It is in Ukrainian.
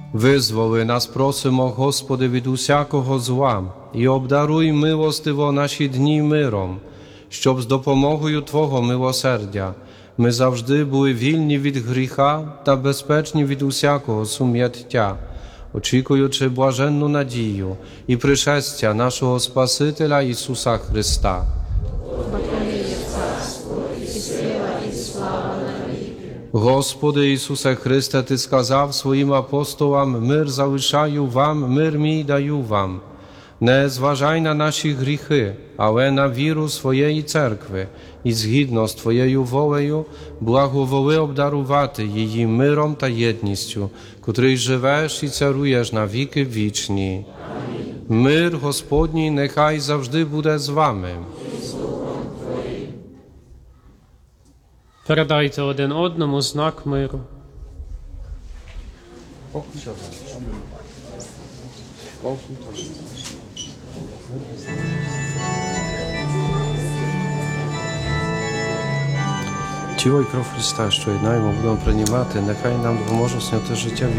Визволи нас просимо, Господи, від усякого зла, і обдаруй милостиво наші дні миром, щоб з допомогою Твого милосердя ми завжди були вільні від гріха та безпечні від усякого сум'яття, очікуючи блаженну надію і пришестя нашого Спасителя Ісуса Христа. Господи Ісусе Христе, Ти сказав своїм апостолам: «Мир залишаю вам, мир мій даю вам». Не зважай на наші гріхи, але на віру своєї церкви, і згідно з Твоєю волею благоволи обдарувати її миром та єдністю, котрий живеш і царуєш на віки вічні. Мир Господній нехай завжди буде з вами. Передайте один одному знак миру. Тіло і кров Христа, що єднаємо, будемо приймати, нехай нам допоможе зняти життя